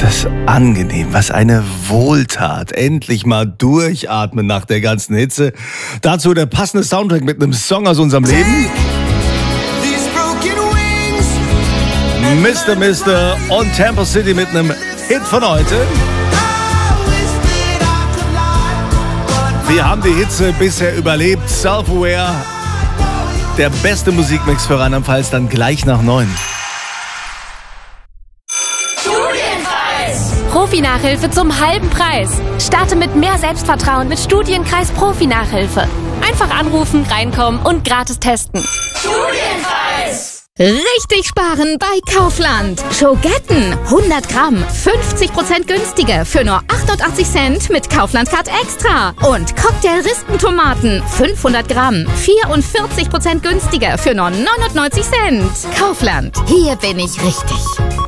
das angenehm, was eine Wohltat. Endlich mal durchatmen nach der ganzen Hitze. Dazu der passende Soundtrack mit einem Song aus unserem Leben. Mr. und Tampa City mit einem Hit von heute. Wir haben die Hitze bisher überlebt. Self-Aware, der beste Musikmix für Rheinland-Pfalz, dann gleich nach 9. Profi-Nachhilfe zum halben Preis. Starte mit mehr Selbstvertrauen mit Studienkreis Profi-Nachhilfe. Einfach anrufen, reinkommen und gratis testen. Studienkreis! Richtig sparen bei Kaufland. Schogetten 100 Gramm, 50% günstiger für nur 88 Cent mit Kaufland Card Extra. Und Cocktail-Rispentomaten 500 Gramm, 44% günstiger für nur 99 Cent. Kaufland, hier bin ich richtig.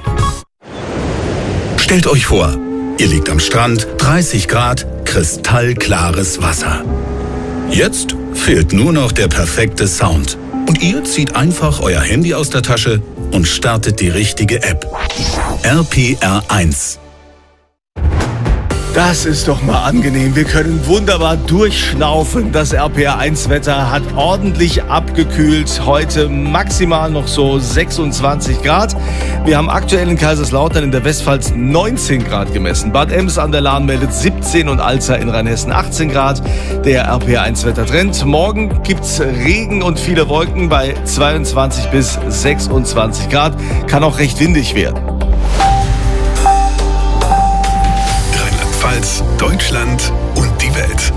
Stellt euch vor, ihr liegt am Strand, 30 Grad, kristallklares Wasser. Jetzt fehlt nur noch der perfekte Sound. Und ihr zieht einfach euer Handy aus der Tasche und startet die richtige App. RPR1. Das ist doch mal angenehm. Wir können wunderbar durchschnaufen. Das RPR1-Wetter hat ordentlich abgekühlt. Heute maximal noch so 26 Grad. Wir haben aktuell in Kaiserslautern in der Westpfalz 19 Grad gemessen. Bad Ems an der Lahn meldet 17 und Alzey in Rheinhessen 18 Grad. Der RPR1-Wettertrend. Morgen gibt's Regen und viele Wolken bei 22 bis 26 Grad. Kann auch recht windig werden. Deutschland und die Welt.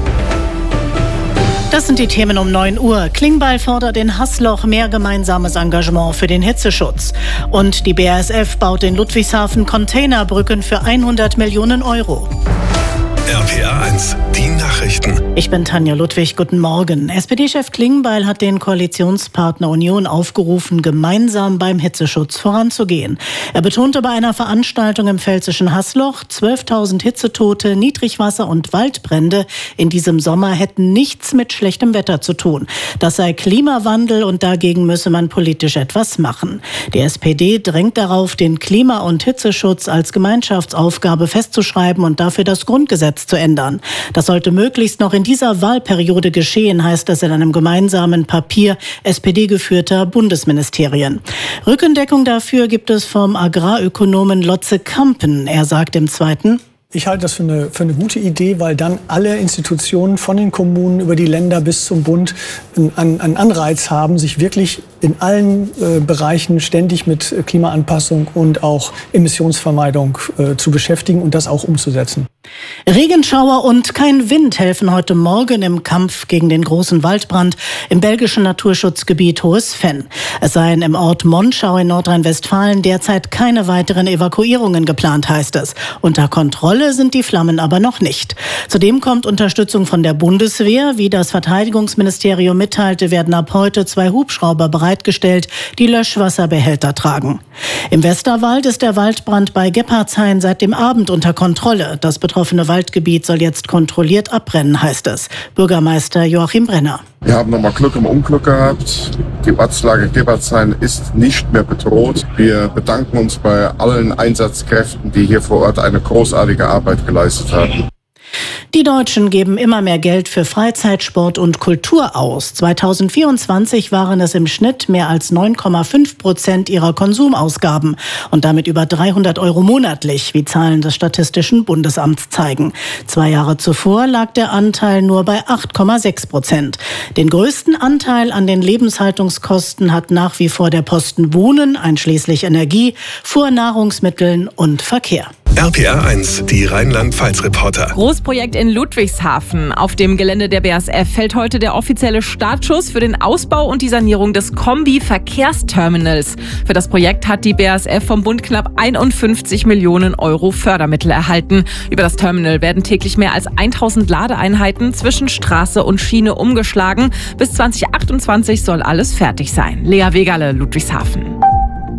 Das sind die Themen um 9 Uhr. Klingbeil fordert in Haßloch mehr gemeinsames Engagement für den Hitzeschutz. Und die BASF baut in Ludwigshafen Containerbrücken für 100 Millionen Euro. RPR1, die Nachrichten. Ich bin Tanja Ludwig, guten Morgen. SPD-Chef Klingbeil hat den Koalitionspartner Union aufgerufen, gemeinsam beim Hitzeschutz voranzugehen. Er betonte bei einer Veranstaltung im pfälzischen Haßloch, 12.000 Hitzetote, Niedrigwasser und Waldbrände in diesem Sommer hätten nichts mit schlechtem Wetter zu tun. Das sei Klimawandel und dagegen müsse man politisch etwas machen. Die SPD drängt darauf, den Klima- und Hitzeschutz als Gemeinschaftsaufgabe festzuschreiben und dafür das Grundgesetz zu ändern. Das sollte möglichst noch in dieser Wahlperiode geschehen, heißt es in einem gemeinsamen Papier SPD-geführter Bundesministerien. Rückendeckung dafür gibt es vom Agrarökonomen Lotze Kampen. Er sagt im Zweiten: Ich halte das für eine gute Idee, weil dann alle Institutionen von den Kommunen über die Länder bis zum Bund einen Anreiz haben, sich wirklich in allen Bereichen ständig mit Klimaanpassung und auch Emissionsvermeidung zu beschäftigen und das auch umzusetzen. Regenschauer und kein Wind helfen heute Morgen im Kampf gegen den großen Waldbrand im belgischen Naturschutzgebiet Hohes Venn. Es seien im Ort Monschau in Nordrhein-Westfalen derzeit keine weiteren Evakuierungen geplant, heißt es. Unter Kontrolle sind die Flammen aber noch nicht. Zudem kommt Unterstützung von der Bundeswehr. Wie das Verteidigungsministerium mitteilte, werden ab heute 2 Hubschrauber bereitgestellt, die Löschwasserbehälter tragen. Im Westerwald ist der Waldbrand bei Gebhardshain seit dem Abend unter Kontrolle. Das betroffene Waldgebiet soll jetzt kontrolliert abbrennen, heißt es. Bürgermeister Joachim Brenner. Wir haben nochmal Glück im Unglück gehabt. Die Ortslage Gebhardshain ist nicht mehr bedroht. Wir bedanken uns bei allen Einsatzkräften, die hier vor Ort eine großartige Arbeit geleistet haben. Die Deutschen geben immer mehr Geld für Freizeit, Sport und Kultur aus. 2024 waren es im Schnitt mehr als 9,5% ihrer Konsumausgaben und damit über 300 Euro monatlich, wie Zahlen des Statistischen Bundesamts zeigen. 2 Jahre zuvor lag der Anteil nur bei 8,6%. Den größten Anteil an den Lebenshaltungskosten hat nach wie vor der Posten Wohnen, einschließlich Energie, Nahrungsmitteln und Verkehr. RPR1, die Rheinland-Pfalz-Reporter. Großprojekt in Ludwigshafen. Auf dem Gelände der BASF fällt heute der offizielle Startschuss für den Ausbau und die Sanierung des Kombi-Verkehrsterminals. Für das Projekt hat die BASF vom Bund knapp 51 Millionen Euro Fördermittel erhalten. Über das Terminal werden täglich mehr als 1000 Ladeeinheiten zwischen Straße und Schiene umgeschlagen. Bis 2028 soll alles fertig sein. Lea Wegerle, Ludwigshafen.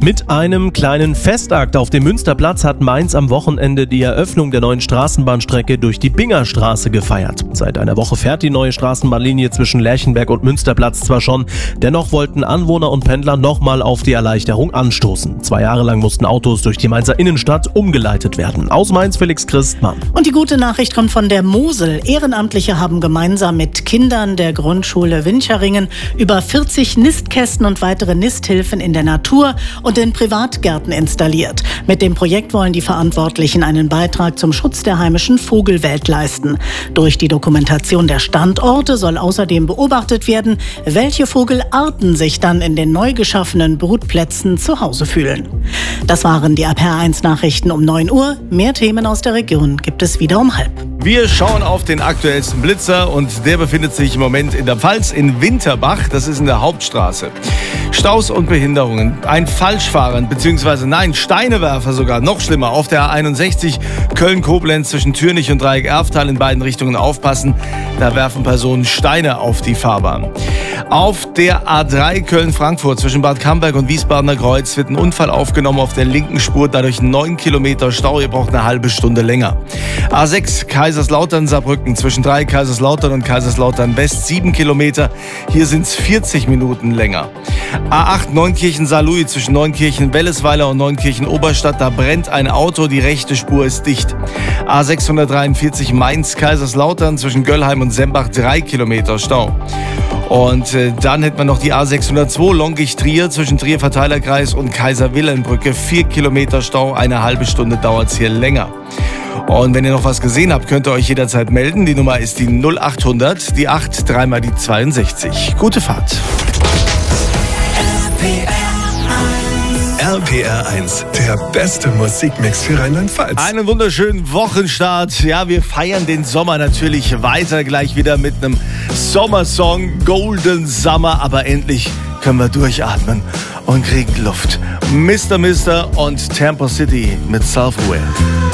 Mit einem kleinen Festakt auf dem Münsterplatz hat Mainz am Wochenende die Eröffnung der neuen Straßenbahnstrecke durch die Bingerstraße gefeiert. Seit einer Woche fährt die neue Straßenbahnlinie zwischen Lerchenberg und Münsterplatz zwar schon, dennoch wollten Anwohner und Pendler nochmal auf die Erleichterung anstoßen. 2 Jahre lang mussten Autos durch die Mainzer Innenstadt umgeleitet werden. Aus Mainz Felix Christmann. Und die gute Nachricht kommt von der Mosel. Ehrenamtliche haben gemeinsam mit Kindern der Grundschule Wincheringen über 40 Nistkästen und weitere Nisthilfen in der Natur und in Privatgärten installiert. Mit dem Projekt wollen die Verantwortlichen einen Beitrag zum Schutz der heimischen Vogelwelt leisten. Durch die Dokumentation der Standorte soll außerdem beobachtet werden, welche Vogelarten sich dann in den neu geschaffenen Brutplätzen zu Hause fühlen. Das waren die RPR1 Nachrichten um 9 Uhr. Mehr Themen aus der Region gibt es wieder um 12:30. Wir schauen auf den aktuellsten Blitzer und der befindet sich im Moment in der Pfalz in Winterbach. Das ist in der Hauptstraße. Staus und Behinderungen, ein Falschfahrer bzw. Steinewerfer sogar, noch schlimmer, auf der A61 Köln-Koblenz zwischen Türnich und Dreieck-Erftal in beiden Richtungen aufpassen. Da werfen Personen Steine auf die Fahrbahn. Auf der A3 Köln-Frankfurt zwischen Bad Camberg und Wiesbadener Kreuz wird ein Unfall aufgenommen auf der linken Spur, dadurch 9 Kilometer Stau, ihr braucht eine halbe Stunde länger. A6 Kaiserslautern-Saarbrücken zwischen Kaiserslautern und Kaiserslautern-West 7 Kilometer, hier sind es 40 Minuten länger. A8 Neunkirchen-Saarlouis zwischen Neunkirchen-Wellesweiler und Neunkirchen-Oberstadt, da brennt ein Auto, die rechte Spur ist dicht. A643 Mainz-Kaiserslautern zwischen Göllheim und Sembach 3 Kilometer Stau. Und dann hätten wir noch die A602 Longisch-Trier zwischen Trier-Verteilerkreis und Kaiser-Wilhelm-Brücke. 4 Kilometer Stau, eine halbe Stunde dauert es hier länger. Und wenn ihr noch was gesehen habt, könnt ihr euch jederzeit melden. Die Nummer ist die 0800, die 8, dreimal die 62. Gute Fahrt. RPR1, der beste Musikmix für Rheinland-Pfalz. Einen wunderschönen Wochenstart. Ja, wir feiern den Sommer natürlich weiter, gleich wieder mit einem Sommersong, Golden Summer. Aber endlich können wir durchatmen und kriegen Luft. Mr. und Tampa City mit Self-Aware.